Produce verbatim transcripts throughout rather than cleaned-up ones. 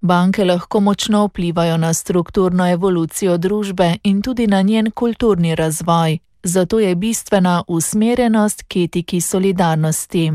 Banke lahko močno vplivajo na strukturno evolucijo družbe in tudi na njen kulturni razvoj, zato je bistvena usmerjenost k etiki solidarnosti.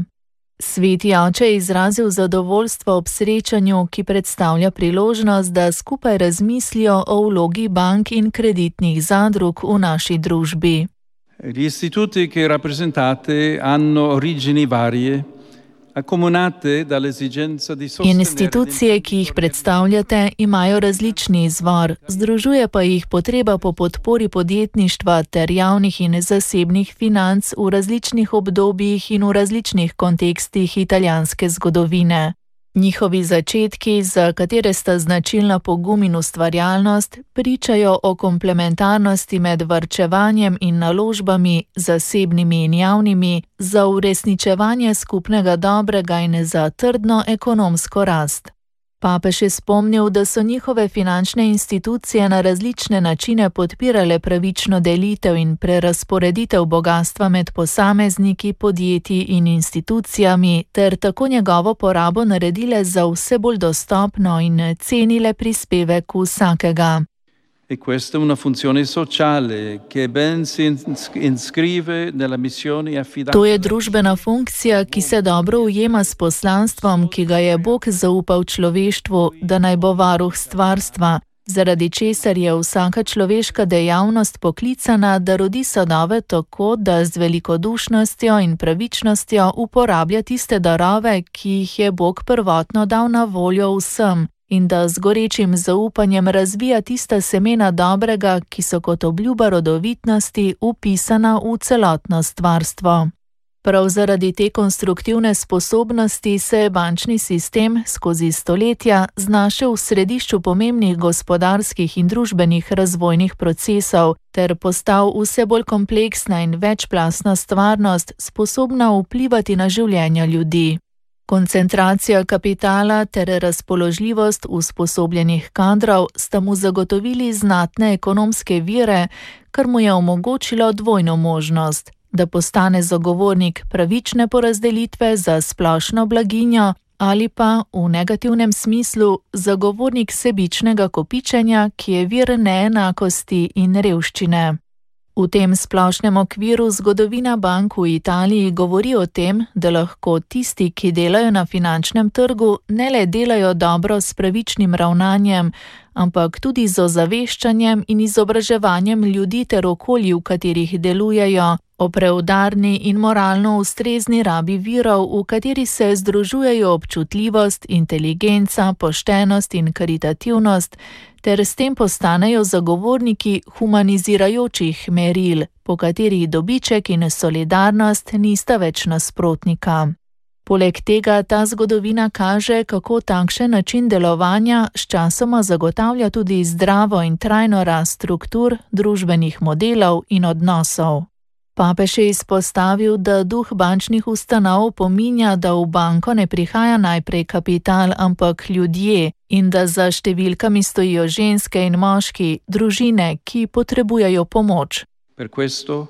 Sveti oče je izrazil zadovoljstvo ob srečanju, ki predstavlja priložnost, da skupaj razmislijo o vlogi bank in kreditnih zadrug v naši družbi. Gli istituti che rappresentate hanno origini varie, accomunate dall'esigenza di sostenere... Institucije, ki jih predstavljate, imajo različni izvor, združuje pa jih potreba po podpori podjetništva ter javnih in zasebnih financ v različnih obdobjih in v različnih kontekstih italijanske zgodovine. Njihovi začetki, za katere sta značilna pogum in ustvarjalnost, pričajo o komplementarnosti med varčevanjem in naložbami, zasebnimi in javnimi, za uresničevanje skupnega dobrega in za trdno ekonomsko rast. Papež je spomnil, da so njihove finančne institucije na različne načine podpirale pravično delitev in prerazporeditev bogastva med posamezniki, podjetji in institucijami, ter tako njegovo porabo naredile za vse bolj dostopno in cenile prispevek vsakega. E questa è una funzione sociale che ben si inscrive nella missione affidata. To je družbena funkcija, ki se dobro ujema s poslanstvom, ki ga je Bog zaupal človeštvu, da naj bo varuh stvarstva, zaradi česar je vsaka človeška dejavnost poklicana, da rodi sadove tako, da z velikodušnostjo in pravičnostjo uporablja tiste darove, ki jih je Bog prvotno dal na voljo vsem, in da z gorečim zaupanjem razvija tista semena dobrega, ki so kot obljuba rodovitnosti vpisana v celotno stvarstvo. Prav zaradi te konstruktivne sposobnosti se je bančni sistem skozi stoletja znašel v središču pomembnih gospodarskih in družbenih razvojnih procesov ter postal vse bolj kompleksna in večplastna stvarnost, sposobna vplivati na življenja ljudi. Koncentracija kapitala ter razpoložljivost usposobljenih kadrov sta mu zagotovili znatne ekonomske vire, kar mu je omogočilo dvojno možnost, da postane zagovornik pravične porazdelitve za splošno blaginjo ali pa, v negativnem smislu, zagovornik sebičnega kopičenja, ki je vir neenakosti in revščine. V tem splošnem okviru zgodovina bank v Italiji govori o tem, da lahko tisti, ki delajo na finančnem trgu, ne le delajo dobro s pravičnim ravnanjem, ampak tudi z ozaveščanjem in izobraževanjem ljudi ter okolji, v katerih delujejo, o preudarni in moralno ustrezni rabi virov, v kateri se združujejo občutljivost, inteligenca, poštenost in karitativnost, ter s tem postanejo zagovorniki humanizirajočih meril, po katerih dobiček in solidarnost nista več nasprotnika. Poleg tega ta zgodovina kaže, kako takšen način delovanja sčasoma zagotavlja tudi zdravo in trajno rast struktur, družbenih modelov in odnosov. Papež je izpostavil, da duh bančnih ustanov pominja, da v banko ne prihaja najprej kapital, ampak ljudje, in da za številkami stojijo ženske in moški, družine, ki potrebujejo pomoč. Per questo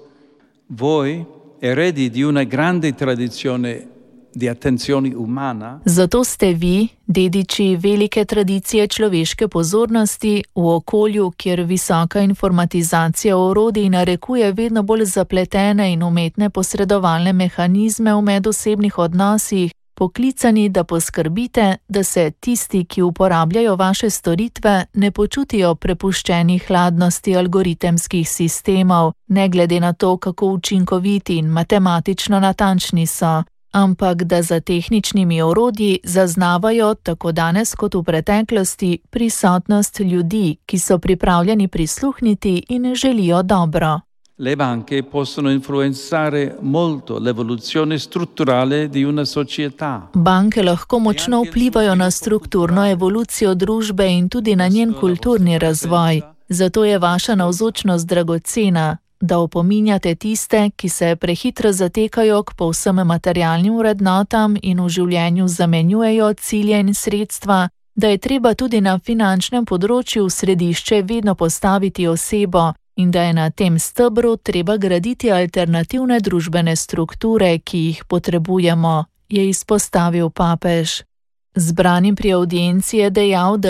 voi eredi di una grande tradizione di attenzione umana. Zato ste vi, dediči velike tradicije človeške pozornosti, v okolju, kjer visoka informatizacija orodij narekuje vedno bolj zapletene in umetne posredovalne mehanizme v medosebnih odnosih, poklicani, da poskrbite, da se tisti, ki uporabljajo vaše storitve, ne počutijo prepuščeni hladnosti algoritemskih sistemov, ne glede na to, kako učinkoviti in matematično natančni so, ampak da za tehničnimi orodji zaznavajo, tako danes kot v preteklosti, prisotnost ljudi, ki so pripravljeni prisluhniti in želijo dobro. Le banche possono influenzare molto l'evoluzione strutturale di una società. Banke lahko močno vplivajo na strukturno evolucijo družbe in tudi na njen kulturni razvoj. Zato je vaša navzočnost dragocena, da opominjate tiste, ki se prehitro zatekajo k povsem materialnim vrednotam in v življenju zamenjujejo cilje in sredstva, da je treba tudi na finančnem področju v središče vedno postaviti osebo in da je na tem stebru treba graditi alternativne družbene strukture, ki jih potrebujemo, je izpostavil papež. Zbranim pri avdienci je dejal, da